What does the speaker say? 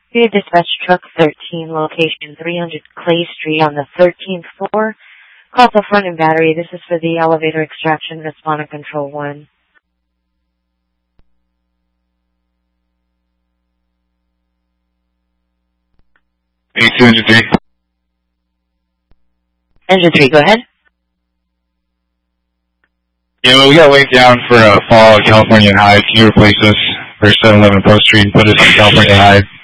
We have dispatched truck 13, location 300 Clay Street on the 13th floor. Call the front and battery. This is for the elevator extraction, responder control 1. A2 engine 3. Engine 3, go ahead. Yeah, well, we got laid down for a fall at California High. Can you replace us for 711 Pro Street and put us in California High?